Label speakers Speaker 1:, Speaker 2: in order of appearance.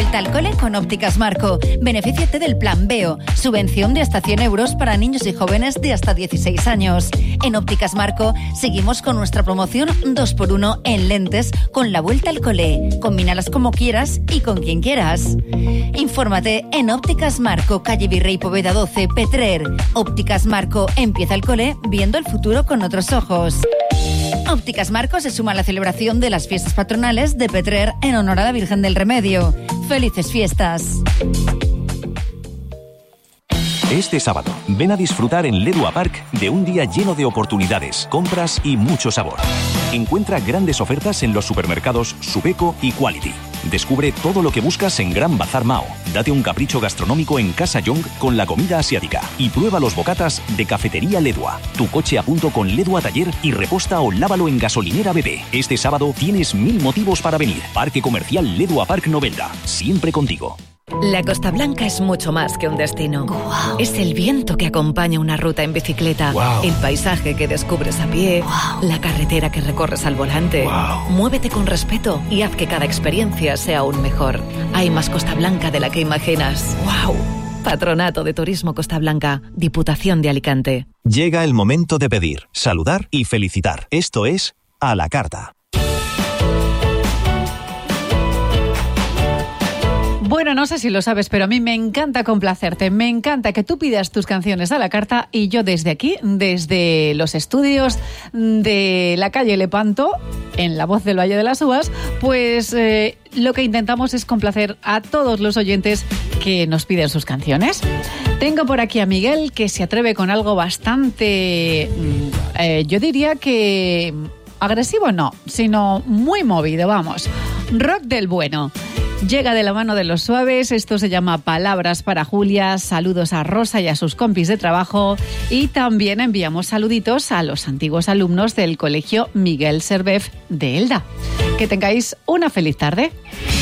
Speaker 1: Vuelta al cole con Ópticas Marco. Benefíciate del Plan Veo. Subvención de hasta 100 euros para niños y jóvenes de hasta 16 años. En Ópticas Marco seguimos con nuestra promoción 2x1 en lentes con la vuelta al cole. Combínalas como quieras y con quien quieras. Infórmate en Ópticas Marco, calle Virrey Poveda 12, Petrer. Ópticas Marco, empieza el cole viendo el futuro con otros ojos. Ópticas Marco se suma a la celebración de las fiestas patronales de Petrer en honor a la Virgen del Remedio. ¡Felices fiestas!
Speaker 2: Este sábado, ven a disfrutar en Ledua Park de un día lleno de oportunidades, compras y mucho sabor. Encuentra grandes ofertas en los supermercados Subeco y Quality. Descubre todo lo que buscas en Gran Bazar Mao. Date un capricho gastronómico en Casa Young con la comida asiática. Y prueba los bocatas de Cafetería Ledua. Tu coche a punto con Ledua Taller y reposta o lávalo en gasolinera BP. Este sábado tienes 1000 motivos para venir. Parque Comercial Ledua Park Novelda. Siempre contigo.
Speaker 3: La Costa Blanca es mucho más que un destino. Wow. Es el viento que acompaña una ruta en bicicleta, wow. El paisaje que descubres a pie, wow. La carretera que recorres al volante. Wow. Muévete con respeto y haz que cada experiencia sea aún mejor. Hay más Costa Blanca de la que imaginas. ¡Wow! Patronato de Turismo Costa Blanca, Diputación de Alicante.
Speaker 2: Llega el momento de pedir, saludar y felicitar. Esto es A la Carta.
Speaker 4: Bueno, no sé si lo sabes, pero a mí me encanta complacerte. Me encanta que tú pidas tus canciones a la carta y yo desde aquí, desde los estudios de la calle Lepanto, en La Voz del Valle de las Uvas, pues lo que intentamos es complacer a todos los oyentes que nos piden sus canciones. Tengo por aquí a Miguel, que se atreve con algo bastante, yo diría que agresivo no, sino muy movido, vamos. Rock del bueno. Llega de la mano de los Suaves, esto se llama Palabras para Julia, saludos a Rosa y a sus compis de trabajo y también enviamos saluditos a los antiguos alumnos del Colegio Miguel Servet de Elda. Que tengáis una feliz tarde.